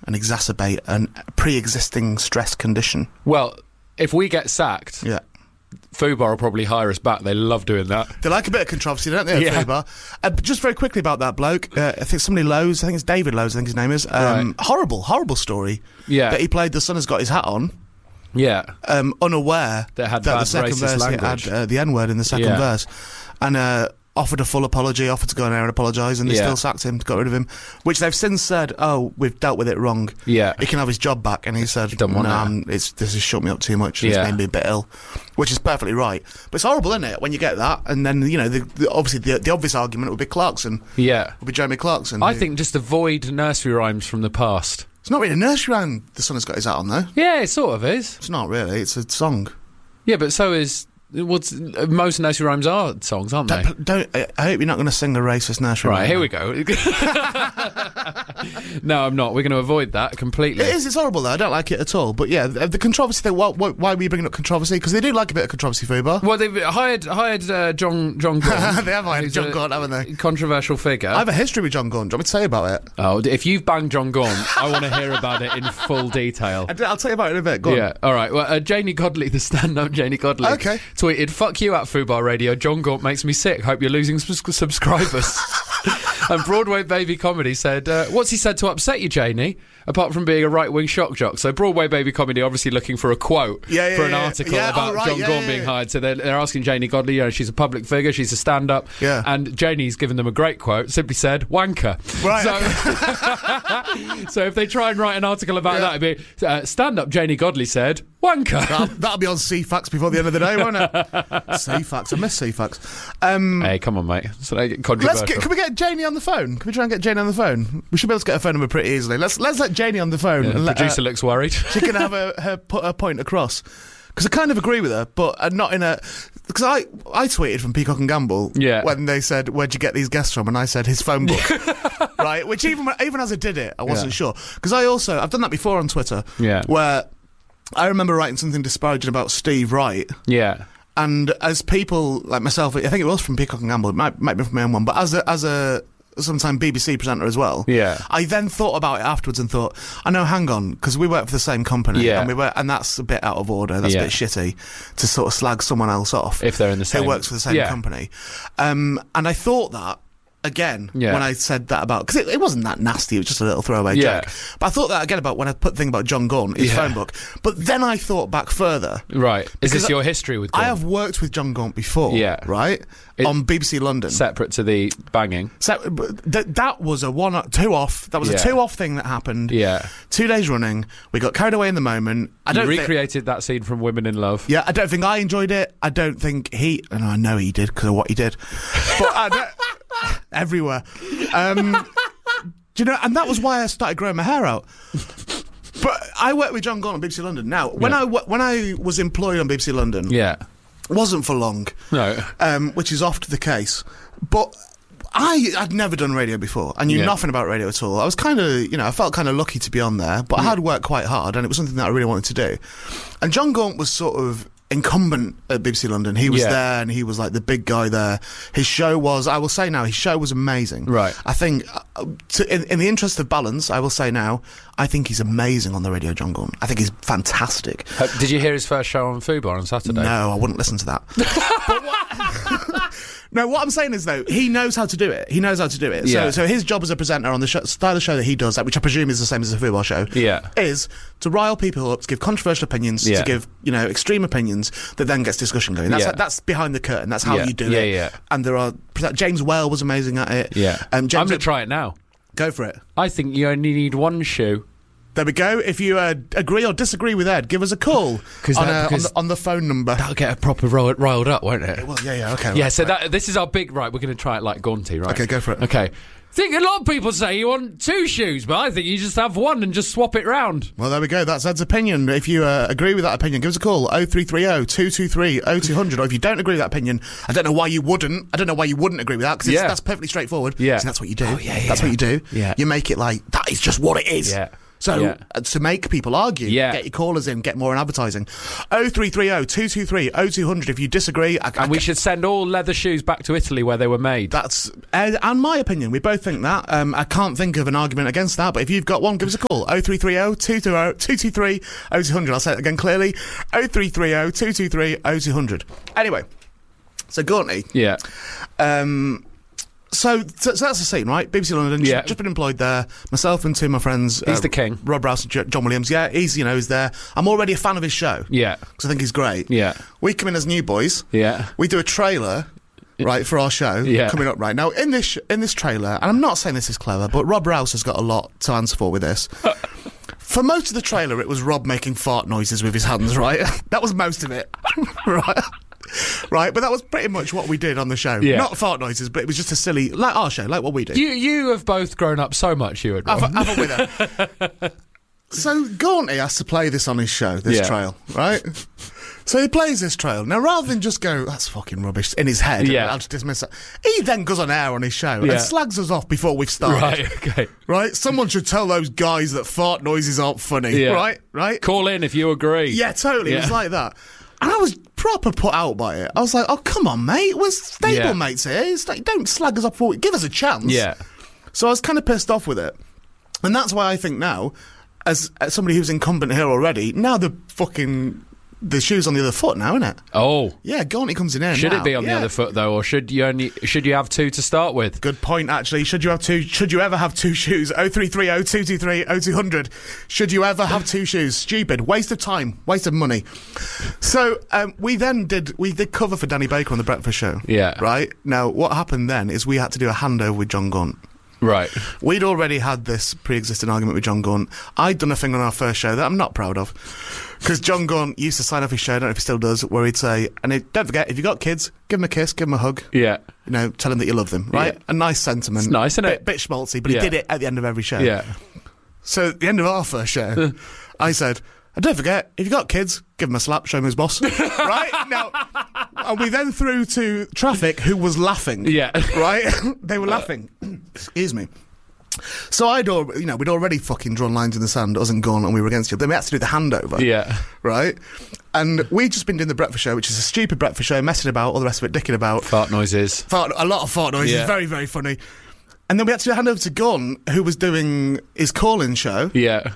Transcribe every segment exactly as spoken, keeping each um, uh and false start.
and exacerbate a pre-existing stress condition. Well, if we get sacked, Yeah. Fubar will probably hire us back. They love doing that. They like a bit of controversy, don't they, at Yeah. Fubar? Uh, but just very quickly about that bloke, uh, I think somebody Lowe's, I think it's David Lowe's, I think his name is. Um, Right. Horrible, horrible story. Yeah. That he played The Sun Has Got His Hat On, Yeah. um, unaware That had that bad the second racist verse language. it had uh, the N-word in the second Yeah. verse. And uh, offered a full apology, offered to go on air and apologise, and they Yeah. still sacked him, got rid of him. Which they've since said, oh, we've dealt with it wrong. Yeah. He can have his job back. And he said, Don't want no, it. I'm- it's, this has shut me up too much. Yeah. It's made me a bit ill. Which is perfectly right. But it's horrible, isn't it, when you get that? And then, you know, the, the, obviously the, the obvious argument would be Clarkson. Yeah. Would be Jeremy Clarkson. I who- think just avoid nursery rhymes from the past. It's not really a nursery rhyme, The Sun Has Got His Hat On, though. Yeah, it sort of is. It's not really. It's a song. Yeah, but so is... What's, most nursery rhymes are songs, aren't they? Don't, don't, I I hope you're not going to sing a racist nursery Right, rhyme. here we go. No, I'm not. We're going to avoid that completely. It is, it's horrible though, I don't like it at all. But yeah, the, the controversy thing, why, why, why were you bringing up controversy? Because they do like a bit of controversy, Fubar. Well, they've hired hired uh, John John Gaunt. They have hired who's John a Gaunt, haven't they? Controversial figure. I have a history with John Gaunt. Do you want me to tell you about it? Oh, if you've banged John Gaunt, I want to hear about it in full detail. I will tell you about it in a bit. Go on. Yeah, all right. Well, uh, Janie Godley, the stand-up Janie Godley, Okay. tweeted, "Fuck you at Fubar Radio. John Gaunt makes me sick. Hope you're losing sus- subscribers." And Broadway Baby Comedy said, uh, "What's he said to upset you, Janie? Apart from being a right-wing shock jock." So Broadway Baby Comedy obviously looking for a quote Yeah, yeah, for an yeah. article Yeah, about oh, right, John yeah, Gaunt yeah, being yeah. hired. So they're, they're asking Janie Godley, you know, she's a public figure, she's a stand-up. Yeah. And Janie's given them a great quote, simply said, "Wanker." Right. So, so if they try and write an article about Yeah. that, it'd be, uh, stand-up Janie Godley said, "Wanker." That'll, that'll be on C FAX before the end of the day, won't it? C FAX. I miss C FAX. Um, Hey, come on, mate. So they get controversial. let's get, can we get Janie on the phone? Can we try and get Janie on the phone? We should be able to get her phone number pretty easily. Let's let's let Janie on the phone. Yeah, and the let producer her, looks worried. she can have her, her put her point across. Because I kind of agree with her, but uh, not in a... Because I, I tweeted from Peacock and Gamble Yeah. when they said, where'd you get these guests from? And I said, his phone book. Right? Which even even as I did it, I wasn't Yeah. sure. Because I also... I've done that before on Twitter. Yeah. Where I remember writing something disparaging about Steve Wright. Yeah. And as people like myself, I think it was from Peacock and Gamble, it might, might be from my own one, but as a, as a sometime B B C presenter as well, Yeah. I then thought about it afterwards and thought, I know, hang on, because we work for the same company, Yeah. and we work, and that's a bit out of order, that's Yeah. a bit shitty to sort of slag someone else off If they're in the same... who works for the same Yeah. company. Um, and I thought that again Yeah. when I said that about, because it, it wasn't that nasty, it was just a little throwaway Yeah. joke. But I thought that again about when I put the thing about John Gaunt, his Yeah. phone book. But then I thought back further. Right. Is Because this I- your history with I Gaunt? have worked with John Gaunt before, Yeah. right? It- on B B C London. Separate to the banging. So th- that was a one, two off. That was Yeah. a two off thing that happened. Yeah. Two days running. We got carried away in the moment. I You don't think, recreated that scene from Women in Love. yeah, I don't think I enjoyed it. I don't think he. And I know he did because of what he did. But I don't, everywhere. Um, do you know? And that was why I started growing my hair out. But I worked with John Gaunt on B B C London. Now, when Yeah. I wo- when I was employed on B B C London, Yeah. it wasn't for long. No. um, which is often the case. But I had never done radio before. I knew Yeah. nothing about radio at all. I was kind of, you know, I felt kind of lucky to be on there, but I had worked quite hard, and it was something that I really wanted to do. And John Gaunt was sort of incumbent at B B C London. He was Yeah. there, and he was like the big guy there. His show was, I will say now, his show was amazing. Right. I think, uh, to, in, in the interest of balance, I will say now, I think he's amazing on the radio, John Gaunt. I think he's fantastic. Uh, Did you hear his first show on Fubar on Saturday? No, I wouldn't listen to that. But what, no, what I'm saying is, though, he knows how to do it. He knows how to do it. Yeah. So, so his job as a presenter on the show, style of show that he does, which I presume is the same as a football show, Yeah. is to rile people up, to give controversial opinions, Yeah. to give, you know, extreme opinions that then gets discussion going. That's Yeah. that's behind the curtain. That's how Yeah. you do Yeah, it. yeah. And there are James Whale was amazing at it. Yeah. Um, I'm James, going to try it now. go for it. I think you only need one shoe. There we go. If you uh, agree or disagree with Ed, give us a call 'Cause on, that- uh, on, because- the, on the phone number. That'll get a proper riled, riled up, won't it? Well, yeah, yeah, okay. Yeah, right, so right. that this is our big... Right, we're going to try it like Gaunty, right? Okay, go for it. Okay. I think a lot of people say you want two shoes, but I think you just have one and just swap it round. Well, there we go. That's Ed's opinion. If you uh, agree with that opinion, give us a call, oh three three oh, two two three, oh two hundred. Or if you don't agree with that opinion, I don't know why you wouldn't. I don't know why you wouldn't agree with that, because Yeah. that's perfectly straightforward. Yeah. So that's what you do. Oh, yeah, yeah, That's yeah. what you do. Yeah. You make it like, that is just what it is. Yeah. So Yeah. uh, to make people argue, Yeah. get your callers in, get more in advertising. oh three three oh, two two three, oh two hundred if you disagree. I, I, And we should send all leather shoes back to Italy where they were made. That's, uh, and my opinion, we both think that. Um, I can't think of an argument against that, but if you've got one, give us a call. oh three three oh, two two three, oh two hundred. I'll say it again clearly. oh three three oh, two two three, oh two hundred. Anyway, so Gaunty. Yeah. Um... So, so, so that's the scene, right? B B C London, Yeah. just been employed there. Myself and two of my friends. He's uh, the king. Rob Rouse and J- John Williams. Yeah, he's, you know, he's there. I'm already a fan of his show. Yeah. Because I think he's great. Yeah. We come in as new boys. Yeah. We do a trailer, right, for our show Yeah. coming up right now. In this sh- in this trailer, and I'm not saying this is clever, but Rob Rouse has got a lot to answer for with this. For most of the trailer, it was Rob making fart noises with his hands, right? That was most of it, right? Right, but that was pretty much what we did on the show. Yeah. Not fart noises, but it was just a silly, like our show, like what we do. You you have both grown up so much, you and Rob. Have, have a winner. So Gaunty has to play this on his show, this Yeah. trail, right? So he plays this trail. Now, rather than just go, that's fucking rubbish, in his head, Yeah. I'll just dismiss it, he then goes on air on his show Yeah. and slags us off before we've started. Right, okay. Right? Someone should tell those guys that fart noises aren't funny. Yeah. Right? Right? Call in if you agree. Yeah, totally. It was Yeah. like that. And I was proper put out by it. I was like, oh, come on, mate. We're stable Yeah. mates here. It's like, don't slag us off for it. Give us a chance. Yeah. So I was kind of pissed off with it. And that's why I think now, as, as somebody who's incumbent here already, now the fucking... The shoe's on the other foot now, isn't it? Oh. Yeah, Gaunty comes in here Should now. it be on Yeah. the other foot though, or should you only should you have two to start with? Good point, actually. Should you have two? Should you ever have two shoes? Oh three three oh, two two three, oh two hundred. Should you ever have two shoes? Stupid. Waste of time. Waste of money. So um, we then did we did cover for Danny Baker on the Breakfast Show. Yeah. Right. Now what happened then is we had to do a handover with John Gaunt. Right. We'd already had this pre-existing argument with John Gaunt. I'd done a thing on our first show that I'm not proud of. Because John Gaunt used to sign off his show, I don't know if he still does, where he'd say, and it, don't forget, if you've got kids, give them a kiss, give them a hug. Yeah. You know, tell them that you love them, right? Yeah. A nice sentiment. It's nice, isn't bit, it? Bit schmaltzy, but Yeah. he did it at the end of every show. Yeah. So at the end of our first show, I said, and don't forget, if you've got kids, give him a slap, show him his boss. Right? Now, and we then threw to Traffic, who was laughing. Yeah. Right? They were laughing. Excuse me. So I'd, al- you know, we'd already fucking drawn lines in the sand, us and Gaunt, and we were against you. Then we had to do the handover. Yeah. Right? And we'd just been doing the breakfast show, which is a stupid breakfast show, messing about, all the rest of it, dicking about. Fart noises. Fart, a lot of fart noises, Yeah. very, very funny. And then we had to hand over to Gaunt, who was doing his call-in show. Yeah.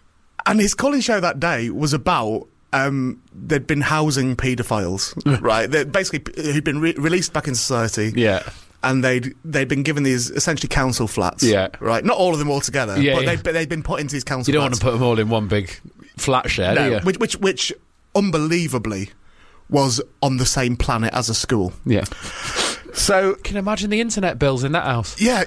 And his call-in show that day was about um, they'd been housing paedophiles, right? They basically who'd been re- released back in society. Yeah. And they'd they'd been given these essentially council flats. Yeah. Right? Not all of them all together, Yeah, but yeah. They'd, they'd been put into these council You don't want flats. to put them all in one big flat share, do No, you? which, which, which unbelievably was on the same planet as a school. Yeah. So, Can you imagine the internet bills in that house? yeah.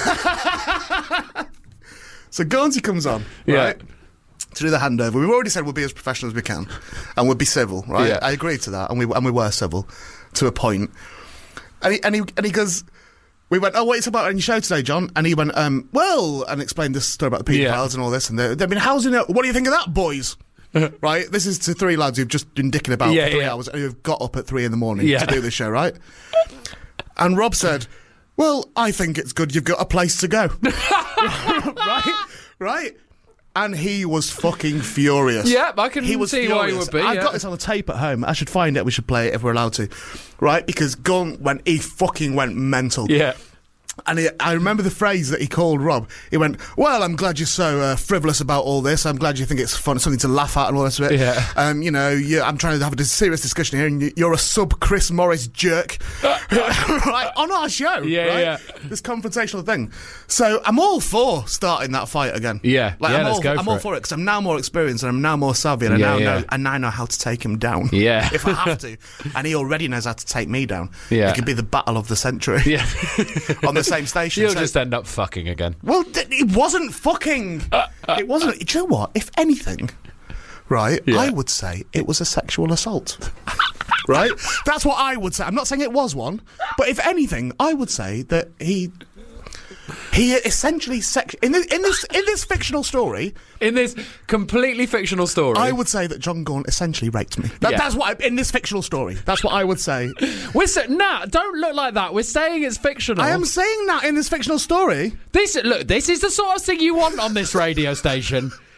So Gaunty comes on, Yeah. right? To do the handover. We've already said we'll be as professional as we can, and we'll be civil, right? Yeah. I agreed to that, and we and we were civil to a point. And he and he and he goes, we went, oh, what's about on your show today, John? And he went, um, well, and explained this story about the paedophiles Yeah. and all this, and they, they've been housing it. What do you think of that, boys? Right? This is to three lads who've just been dicking about Yeah, for three yeah. hours and who've got up at three in the morning Yeah. to do this show, right? And Rob said, well, I think it's good you've got a place to go. Right? Right? And he was fucking furious. Yeah, I can he was see furious. why he would be. I've yeah. got this on the tape at home. I should find it. We should play it if we're allowed to. Right? Because Gaunt went, he fucking went mental. Yeah. And he, I remember the phrase that he called Rob. He went, well, I'm glad you're so uh, frivolous about all this. I'm glad you think it's fun, something to laugh at and all this of it. Yeah. Um, you know, you, I'm trying to have a serious discussion here, and you- you're a sub Chris Morris jerk. Right? On our show. Yeah, right? yeah. This confrontational thing. So I'm all for starting that fight again. Yeah. Like, Yeah, I'm let's all, go I'm for all it. for it because I'm now more experienced and I'm now more savvy and I Yeah, now yeah. know I now know how to take him down. Yeah. If I have to. And he already knows how to take me down. Yeah. It could be the battle of the century. Yeah. On the same station. You'll So- just end up fucking again. well, th- it wasn't fucking. It wasn't. Do you know what? If anything, right, Yeah. I would say it was a sexual assault. Right? That's what I would say. I'm not saying it was one, but if anything, I would say that he. He essentially sex in this, in this in this fictional story. In this completely fictional story. I would say that John Gaunt essentially raped me. That, Yeah. That's what I, in this fictional story. That's what I would say. We're sa- nah, don't look like that. We're saying it's fictional. I am saying that in this fictional story. This look. This is the sort of thing you want on this radio station.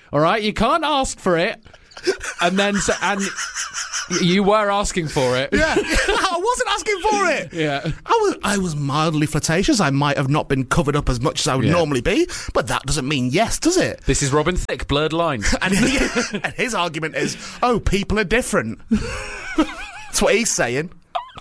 All right, you can't ask for it, and then say, and you were asking for it. Yeah, I wasn't asking for it. Yeah, I was I was mildly flirtatious. I might have not been covered up as much as I would Yeah. normally be, but that doesn't mean yes, does it? This is Robin Thicke, Blurred Lines. And, he, and his argument is, oh, people are different. That's what he's saying.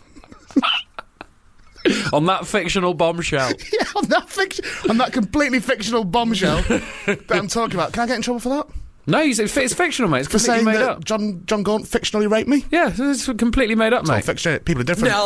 On that fictional bombshell. Yeah, on that fiction, on that completely fictional bombshell that I'm talking about. Can I get in trouble for that? No, it's, it's fictional, mate. It's For completely saying made that up. John John Gaunt fictionally raped me? Yeah, it's completely made up, It's not mate. fiction. People are different. Now